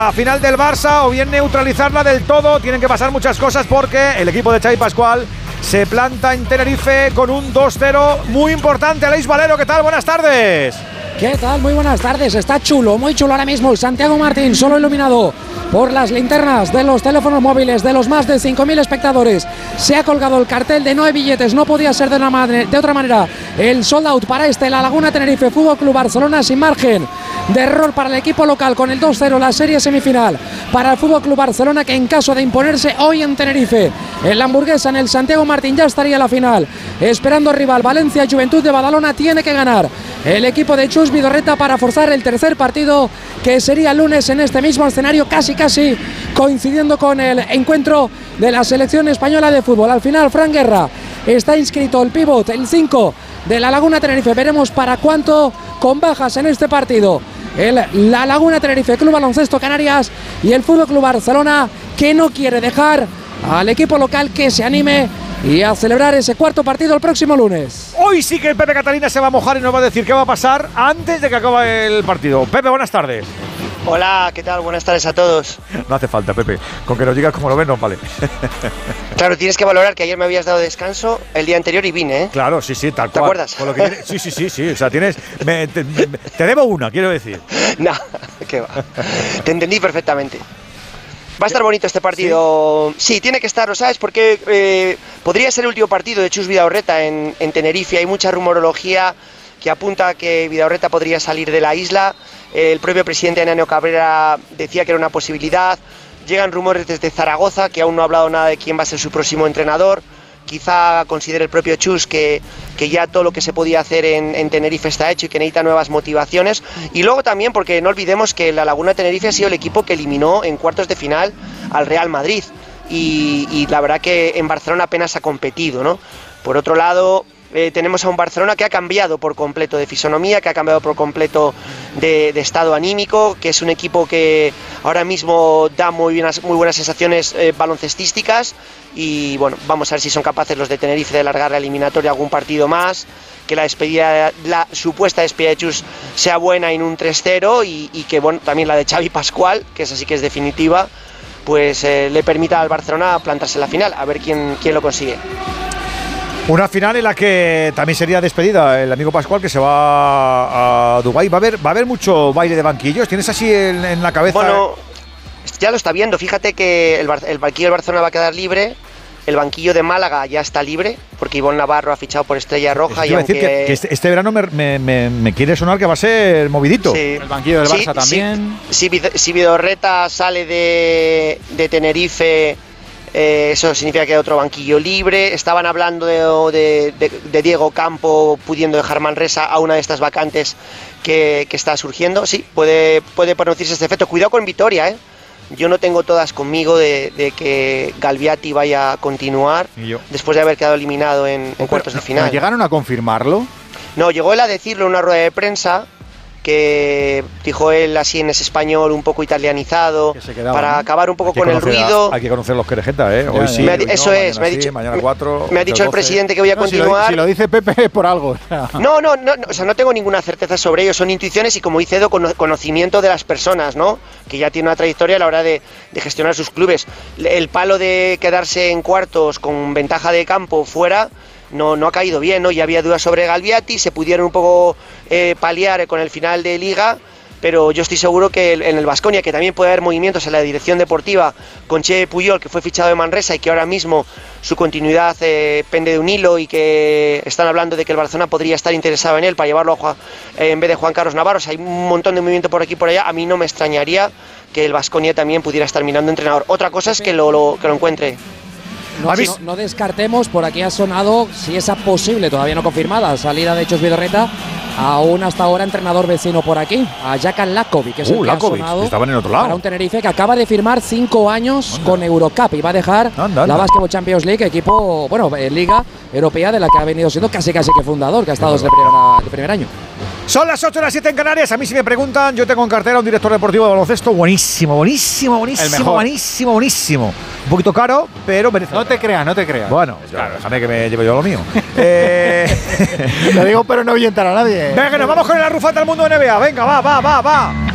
A final del Barça, o bien neutralizarla del todo. Tienen que pasar muchas cosas porque el equipo de Xavi Pascual se planta en Tenerife con un 2-0 muy importante. Aleix Valero, ¿qué tal? Buenas tardes. ¿Qué tal? Muy buenas tardes. Está chulo, muy chulo ahora mismo el Santiago Martín, solo iluminado por las linternas de los teléfonos móviles de los más de 5.000 espectadores. Se ha colgado el cartel de no hay billetes, no podía ser de otra manera. El sold out para La Laguna Tenerife Fútbol Club Barcelona, sin margen de error para el equipo local con el 2-0, la serie semifinal para el Fútbol Club Barcelona, que en caso de imponerse hoy en Tenerife, en la Hamburguesa, en el Santiago Martín, ya estaría la final. Esperando rival, Valencia Juventud de Badalona. Tiene que ganar el equipo de Chus Vidorreta para forzar el tercer partido, que sería el lunes en este mismo escenario, casi coincidiendo con el encuentro de la selección española de fútbol. Al final, Fran Guerra está inscrito, el pívot, el 5 de La Laguna Tenerife. Veremos para cuánto, con bajas en este partido, La Laguna Tenerife, Club Baloncesto Canarias, y el Fútbol Club Barcelona, que no quiere dejar al equipo local que se anime y a celebrar ese cuarto partido el próximo lunes. Hoy sí que el Pepe Catalina se va a mojar y nos va a decir qué va a pasar antes de que acabe el partido. Pepe, buenas tardes. Hola, ¿qué tal? Buenas tardes a todos. No hace falta, Pepe. Con que nos digas cómo lo ves, nos vale. Claro, tienes que valorar que ayer me habías dado descanso el día anterior y vine, ¿eh? Claro, sí, tal cual. ¿Te acuerdas? Con lo que sí. O sea, tienes… te debo una, quiero decir. No, qué va. Te entendí perfectamente. Va a estar bonito este partido. Sí, tiene que estarlo, ¿sabes? Porque podría ser el último partido de Chus Vidorreta en Tenerife. Hay mucha rumorología que apunta a que Vidorreta podría salir de la isla. El propio presidente Ananio Cabrera decía que era una posibilidad. Llegan rumores desde Zaragoza, que aún no ha hablado nada de quién va a ser su próximo entrenador. Quizá considere el propio Chus que ya todo lo que se podía hacer en Tenerife está hecho y que necesita nuevas motivaciones. Y luego también porque no olvidemos que la Laguna Tenerife ha sido el equipo que eliminó en cuartos de final al Real Madrid. Y la verdad que en Barcelona apenas ha competido, ¿no? Por otro lado, tenemos a un Barcelona que ha cambiado por completo de fisonomía, que ha cambiado por completo de estado anímico, que es un equipo que ahora mismo da muy buenas sensaciones baloncestísticas. Y bueno, vamos a ver si son capaces los de Tenerife de alargar la eliminatoria algún partido más, que la supuesta despedida de Chus sea buena en un 3-0 y que bueno, también la de Xavi Pascual, que es así que es definitiva, pues le permita al Barcelona plantarse en la final, a ver quién lo consigue. Una final en la que también sería despedida el amigo Pascual, que se va a Dubái. ¿Va a haber mucho baile de banquillos? ¿Tienes así en la cabeza? Bueno, ya lo está viendo. Fíjate que el banquillo del Barcelona va a quedar libre. El banquillo de Málaga ya está libre, porque Ivonne Navarro ha fichado por Estrella Roja. Y aunque… decir que este verano me quiere sonar que va a ser movidito. Sí. El banquillo del Barça también. Si Vidorreta sale de Tenerife, eso significa que hay otro banquillo libre. Estaban hablando de Diego Campo pudiendo dejar Manresa a una de estas vacantes que está surgiendo. Sí, puede producirse este efecto. Cuidado con Vitoria, ¿eh? Yo no tengo todas conmigo de que Galviati vaya a continuar después de haber quedado eliminado en cuartos de final. ¿No llegaron a confirmarlo? No, llegó él a decirlo en una rueda de prensa, que dijo él así en ese español un poco italianizado, para acabar un poco con el ruido. Hay que conocer los querejeta, ¿eh? Hoy sí, eso es, me ha dicho, mañana 4. Me ha dicho el presidente que voy a continuar. Si lo dice Pepe es por algo. No, o sea, no tengo ninguna certeza sobre ello, son intuiciones y, como dice Edo, conocimiento de las personas, ¿no? Que ya tiene una trayectoria a la hora de gestionar sus clubes. El palo de quedarse en cuartos con ventaja de campo fuera no ha caído bien, ¿no? Ya había dudas sobre Galviati, se pudieron un poco paliar con el final de Liga, pero yo estoy seguro que en el Baskonia, que también puede haber movimientos en la dirección deportiva, con Che Puyol, que fue fichado de Manresa y que ahora mismo su continuidad pende de un hilo, y que están hablando de que el Barcelona podría estar interesado en él para llevarlo en vez de Juan Carlos Navarro. O sea, hay un montón de movimiento por aquí y por allá. A mí no me extrañaría que el Baskonia también pudiera estar mirando entrenador. Otra cosa es que lo encuentre. No descartemos, por aquí ha sonado, si esa posible, todavía no confirmada, salida de Chus Vidorreta a un hasta ahora entrenador vecino por aquí, a Jakan Lakovic, que es el que ha sonado estaban en otro lado. Para un Tenerife que acaba de firmar 5 años con Eurocup y va a dejar la Basketball Champions League, equipo, Liga Europea de la que ha venido siendo casi que fundador, que ha estado desde el primer año. Son las 8 y las 7 en Canarias. A mí, si me preguntan, yo tengo en cartera un director deportivo de baloncesto buenísimo. Un poquito caro, pero merece. No te creas. Bueno, claro, déjame que me lleve yo lo mío. Lo digo, pero no ahuyentar a nadie. Venga, que nos vamos con el arrufante al mundo de NBA. Venga, va.